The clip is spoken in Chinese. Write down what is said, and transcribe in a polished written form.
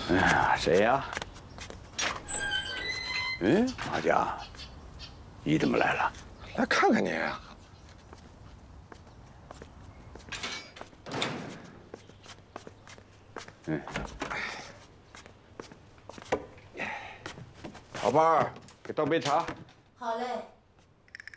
哎呀，谁呀？嗯，马家，你怎么来了？ 来看看您啊。 嗯， 宝贝儿，给倒杯茶。 好嘞。